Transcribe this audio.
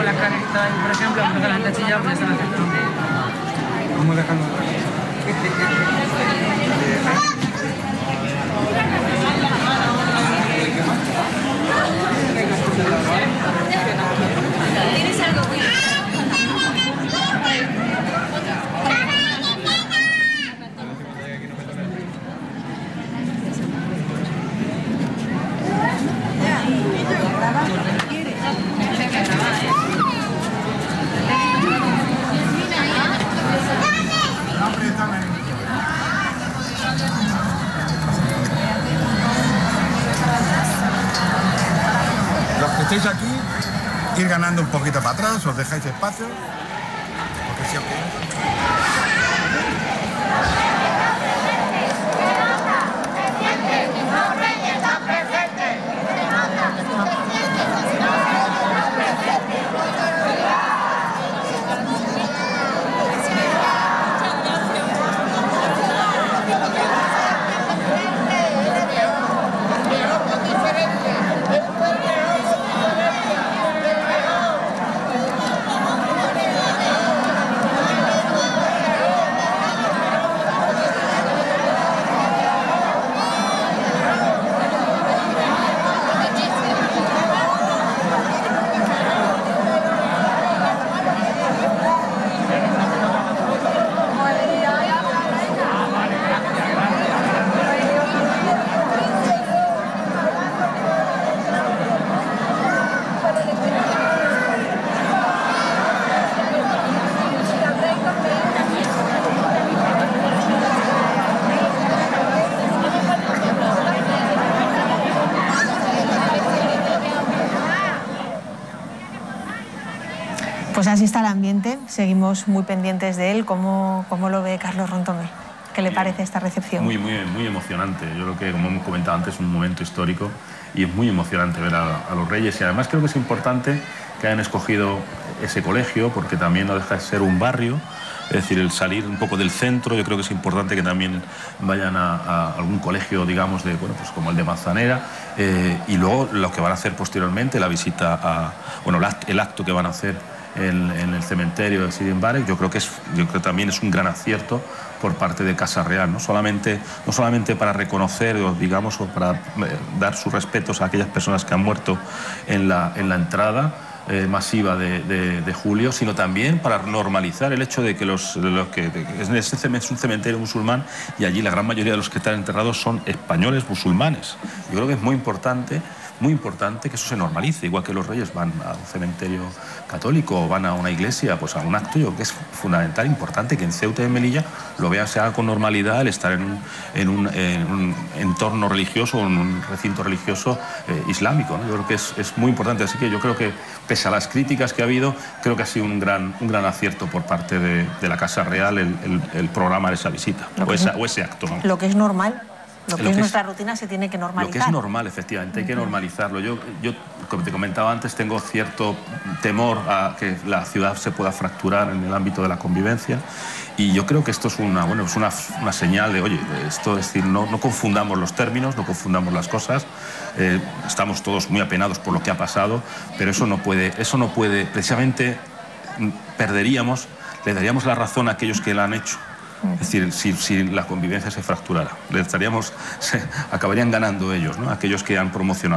con las carreritas ahí, por ejemplo, porque la gente chilla, pues están haciendo. Vamos dejando. ¿Tienes algo, Willy? Los que estéis aquí, ir ganando un poquito para atrás, os dejáis espacio. Porque sí, Pues así está el ambiente, seguimos muy pendientes de él. ¿Cómo lo ve Carlos Rontomé? ¿Qué le parece esta recepción? Muy emocionante. Yo creo que, como hemos comentado antes, es un momento histórico y es muy emocionante ver a los Reyes. Y además creo que es importante que hayan escogido ese colegio, porque también no deja de ser un barrio. Es decir, el salir un poco del centro, yo creo que es importante que también vayan a algún colegio, digamos, bueno, pues como el de Manzanera, y luego lo que van a hacer posteriormente, la visita el acto que van a hacer en el cementerio de Sidi Mbarek, yo creo que también es un gran acierto por parte de Casa Real, no solamente para reconocer, digamos, o para dar sus respetos a aquellas personas que han muerto en la entrada masiva de julio, sino también para normalizar el hecho de que es un cementerio musulmán y allí la gran mayoría de los que están enterrados son españoles musulmanes. Yo creo que es muy importante que eso se normalice, igual que los Reyes van a un cementerio católico o van a una iglesia, pues a un acto. Yo creo que es fundamental, importante que en Ceuta y en Melilla se haga con normalidad el estar en un entorno religioso, en un recinto religioso islámico, ¿no? Yo creo que es muy importante, así que yo creo que, pese a las críticas que ha habido, creo que ha sido un gran acierto por parte de la Casa Real el programa de esa visita, o ese acto, ¿no? Lo que es normal. Lo que es nuestra rutina se tiene que normalizar. Lo que es normal, efectivamente, hay que normalizarlo. Yo, como te comentaba antes, tengo cierto temor a que la ciudad se pueda fracturar en el ámbito de la convivencia, y yo creo que esto es una señal de, oye, esto es decir, no confundamos los términos, no confundamos las cosas. Estamos todos muy apenados por lo que ha pasado, pero eso no puede, precisamente le daríamos la razón a aquellos que la han hecho. Es decir, si la convivencia se fracturara, acabarían ganando ellos, ¿no? Aquellos que han promocionado